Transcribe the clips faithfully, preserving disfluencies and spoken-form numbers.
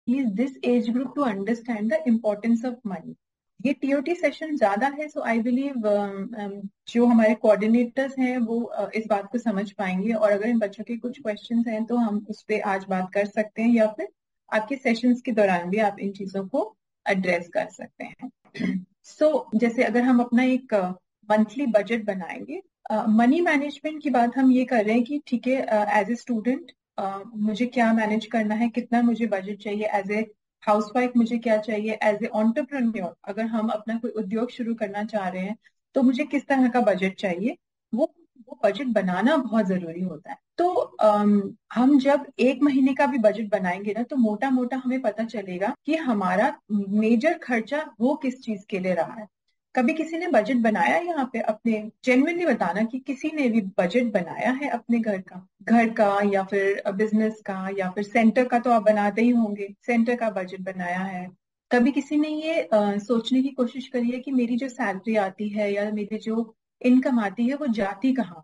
is this age group to understand the importance of money. ये TOT session ज्यादा है, सो I believe जो हमारे कोऑर्डिनेटर्स हैं वो uh, इस बात को समझ पाएंगे, और अगर इन बच्चों के कुछ क्वेश्चंस हैं तो हम उस पर आज बात कर सकते हैं, या फिर आपके सेशंस के दौरान भी आप इन चीजों को एड्रेस कर सकते हैं. सो so, जैसे अगर हम अपना एक मंथली uh, बजट बनाएंगे, मनी uh, मैनेजमेंट की बात हम ये कर रहे हैं कि ठीक है, एज ए स्टूडेंट मुझे क्या मैनेज करना है, कितना मुझे बजट चाहिए, एज ए हाउसवाइफ मुझे क्या चाहिए, एज ए एंटरप्रेन्योर अगर हम अपना कोई उद्योग शुरू करना चाह रहे हैं तो मुझे किस तरह का बजट चाहिए, वो वो बजट बनाना बहुत जरूरी होता है. तो um, हम जब एक महीने का भी बजट बनाएंगे ना, तो मोटा मोटा हमें पता चलेगा कि हमारा मेजर खर्चा वो किस चीज के लिए रहा है. कभी किसी ने बजट बनाया यहाँ पे अपने, जेन्युइनली बताना कि किसी ने भी बजट बनाया है अपने घर का घर का या फिर बिजनेस का या फिर सेंटर का, तो आप बनाते ही होंगे, सेंटर का बजट बनाया है. कभी किसी ने ये आ, सोचने की कोशिश करी है कि मेरी जो सैलरी आती है या मेरी जो इनकम आती है वो जाती कहाँ.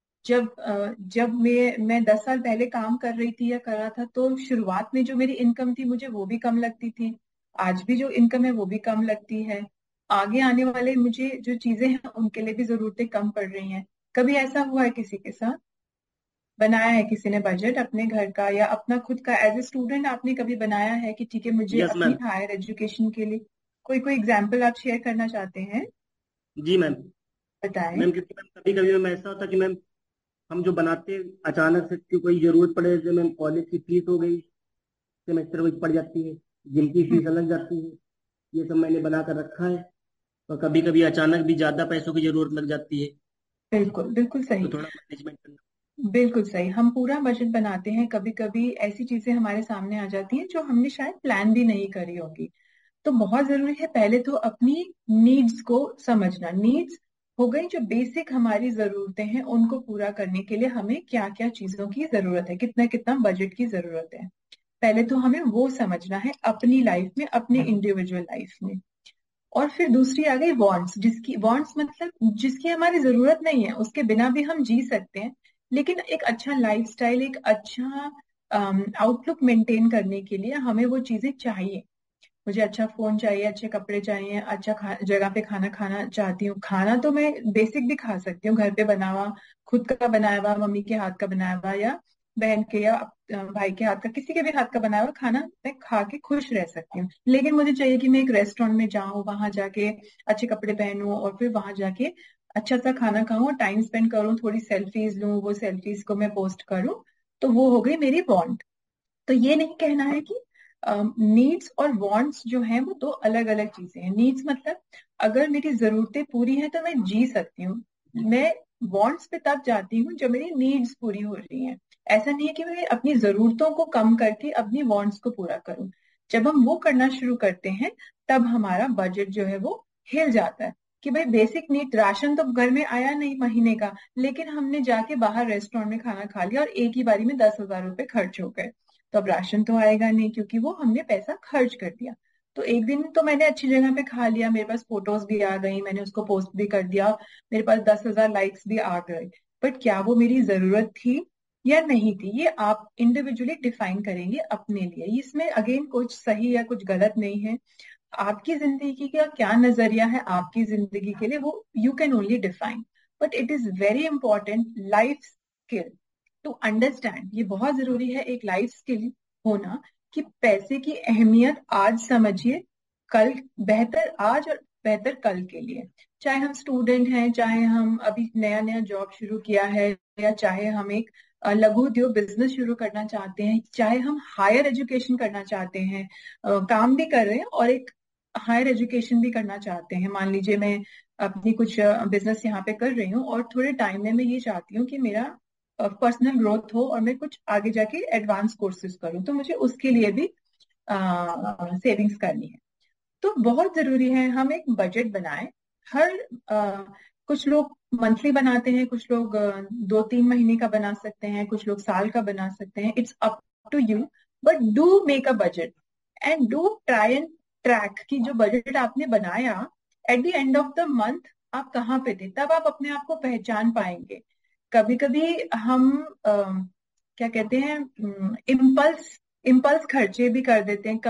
जब जब मैं मैं दस साल पहले काम कर रही थी या कर रहा था, तो शुरुआत में जो मेरी इनकम थी मुझे वो भी कम लगती थी, आज भी जो इनकम है वो भी कम लगती है, आगे आने वाले मुझे जो चीजें हैं उनके लिए भी जरूरतें कम पड़ रही हैं. कभी ऐसा हुआ है किसी के साथ? बनाया है किसी ने बजट अपने घर का या अपना खुद का? एज ए स्टूडेंट आपने कभी बनाया है कि ठीक है मुझे यस अपनी मैम. हायर एजुकेशन के लिए कोई कोई एग्जाम्पल आप शेयर करना चाहते हैं? जी मैम. बताएं. मैम क्योंकि मैम कभी कभी मैम ऐसा होता है कि मैम हम जो बनाते हैं अचानक से कि कोई जरूरत पड़े, जैसे मैम कॉलेज की फीस हो गई, सेमेस्टर वाइज पड़ जाती है, जिनकी फीस अलग जाती है, ये सब मैंने बना कर रखा है. और कभी कभी अचानक भी ज्यादा पैसों की जरूरत लग जाती है, बिल्कुल बिल्कुल तो सही. थोड़ा मैनेजमेंट करना. बिल्कुल सही. हम पूरा बजट बनाते हैं, कभी कभी ऐसी चीजें हमारे सामने आ जाती हैं जो हमने शायद प्लान भी नहीं करी होगी. तो बहुत जरूरी है पहले तो अपनी नीड्स को समझना. नीड्स हो गई जो बेसिक हमारी जरूरतें हैं, उनको पूरा करने के लिए हमें क्या क्या चीजों की जरूरत है, कितना कितना बजट की जरूरत है, पहले तो हमें वो समझना है अपनी लाइफ में, अपने इंडिविजुअल लाइफ में. और फिर दूसरी आ गई वांट्स. जिसकी वांट्स मतलब जिसकी हमारी जरूरत नहीं है, उसके बिना भी हम जी सकते हैं, लेकिन एक अच्छा लाइफस्टाइल, एक अच्छा आउटलुक मेंटेन करने के लिए हमें वो चीजें चाहिए. मुझे अच्छा फोन चाहिए, अच्छे कपड़े चाहिए, अच्छा खा, जगह पे खाना खाना चाहती हूँ. खाना तो मैं बेसिक भी खा सकती हूँ, घर पे बना हुआ, खुद का बनाया हुआ, मम्मी के हाथ का बनाया हुआ या बहन के या अ, भाई के हाथ का, किसी के भी हाथ का बनाया हुआ खाना मैं खा के खुश रह सकती हूँ. लेकिन मुझे चाहिए कि मैं एक रेस्टोरेंट में जाऊं, वहां जाके अच्छे कपड़े पहनूं और फिर वहां जाके अच्छा सा खाना खाऊं, टाइम स्पेंड करूं, थोड़ी सेल्फीज लूं, वो सेल्फीज को मैं पोस्ट करूं. तो वो हो गई मेरी वांट. तो ये नहीं कहना है कि नीड्स और वांट्स जो हैं वो दो अलग अलग चीजें हैं. नीड्स मतलब अगर मेरी जरूरतें पूरी हैं तो मैं जी सकती हूँ. मैं वांट्स पे तब जाती हूँ जब मेरी नीड्स पूरी हो रही हैं. ऐसा नहीं है कि मैं अपनी जरूरतों को कम करके अपनी वांट्स को पूरा करूँ. जब हम वो करना शुरू करते हैं तब हमारा बजट जो है वो हिल जाता है. कि भाई बेसिक नीड, राशन तो घर में आया नहीं महीने का, लेकिन हमने जाके बाहर रेस्टोरेंट में खाना खा लिया और एक ही बारी में दस हजार रुपए खर्च हो गए. तो अब राशन तो आएगा नहीं, क्योंकि वो हमने पैसा खर्च कर दिया. तो एक दिन तो मैंने अच्छी जगह पे खा लिया, मेरे पास फोटोज भी आ गई, मैंने उसको पोस्ट भी कर दिया, मेरे पास दस हजार लाइक्स भी आ गए. बट क्या वो मेरी जरूरत थी या नहीं थी, ये आप इंडिविजुअली डिफाइन करेंगे अपने लिए. इसमें अगेन कुछ सही या कुछ गलत नहीं है. आपकी जिंदगी का क्या नजरिया है आपकी जिंदगी के लिए, वो you can only define. But it is very important life skill to understand. ये बहुत जरूरी है एक लाइफ स्किल होना, कि पैसे की अहमियत आज समझिए, कल बेहतर, आज और बेहतर कल के लिए. चाहे हम स्टूडेंट हैं, चाहे हम अभी नया नया जॉब शुरू किया है, या चाहे हम एक अ, लघु उद्योग बिजनेस शुरू करना चाहते हैं, चाहे हम हायर एजुकेशन करना चाहते हैं, अ, काम भी कर रहे हैं और एक हायर एजुकेशन भी करना चाहते हैं. मान लीजिए मैं अपनी कुछ बिजनेस यहाँ पे कर रही हूँ और थोड़े टाइम में मैं ये चाहती हूँ कि मेरा पर्सनल ग्रोथ हो और मैं कुछ आगे जाके एडवांस कोर्सेज करूँ, तो मुझे उसके लिए भी सेविंग्स करनी है. तो बहुत जरूरी है हम एक बजट बनाएं. हर अ, कुछ लोग मंथली बनाते हैं, कुछ लोग अ, दो तीन महीने का बना सकते हैं, कुछ लोग साल का बना सकते हैं. It's up to you. But do make a budget and do try and track कि जो बजट आपने बनाया, at the end of the month आप कहाँ पे थे, तब आप अपने आप को पहचान पाएंगे. कभी कभी हम अ, क्या कहते हैं, इम्पल्स इम्पल्स खर्चे भी कर देते हैं.